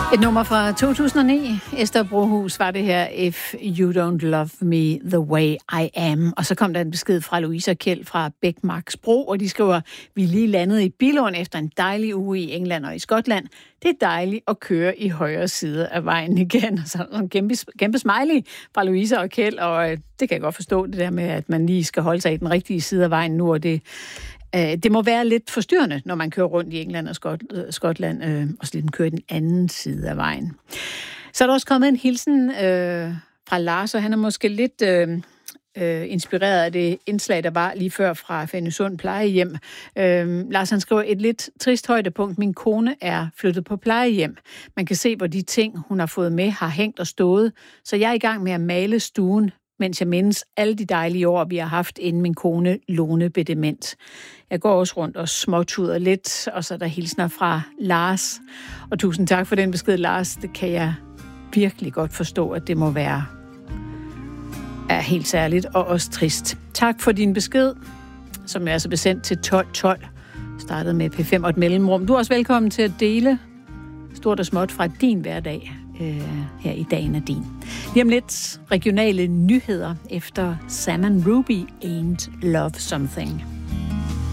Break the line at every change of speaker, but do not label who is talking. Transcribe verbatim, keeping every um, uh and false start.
Et nummer fra to tusind og ni. Esther Brohus var det her, If You Don't Love Me The Way I Am. Og så kom der en besked fra Louise og Kjeld fra Bækmarksbro, og de skriver, vi lige landede i Billund efter en dejlig uge i England og i Skotland. Det er dejligt at køre i højre side af vejen igen. Så en kæmpe, kæmpe smiley fra Louise og Kjeld, og det kan jeg godt forstå, det der med, at man lige skal holde sig i den rigtige side af vejen nu, og det Det må være lidt forstyrrende, når man kører rundt i England og Skot- Skotland, øh, og så lidt kører den anden side af vejen. Så er der også kommet en hilsen øh, fra Lars, og han er måske lidt øh, øh, inspireret af det indslag, der var lige før fra Fænnesund plejehjem. Øh, Lars, han skriver, et lidt trist højdepunkt. Min kone er flyttet på plejehjem. Man kan se, hvor de ting, hun har fået med, har hængt og stået. Så jeg er i gang med at male stuen, mens jeg mindes alle de dejlige år, vi har haft, inden min kone Lone blev dement. Jeg går også rundt og småtuder lidt, og så er der hilsner fra Lars. Og tusind tak for den besked, Lars. Det kan jeg virkelig godt forstå, at det må være er helt særligt og også trist. Tak for din besked, som er altså besendt til tolv tolv. Startede med P fem og et mellemrum. Du er også velkommen til at dele stort og småt fra din hverdag. Øh, her i Dagen er din. Lige om lidt regionale nyheder efter Sam and Ruby Ain't Love Something.